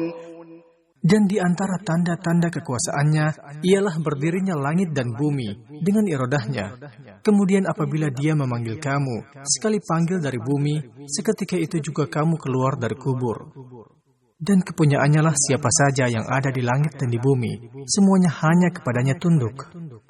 Dan di antara tanda-tanda kekuasaannya, ialah berdirinya langit dan bumi dengan irodahnya. Kemudian apabila dia memanggil kamu, sekali panggil dari bumi, seketika itu juga kamu keluar dari kubur. Dan kepunyaannya lah siapa saja yang ada di langit dan di bumi, semuanya hanya kepadanya tunduk.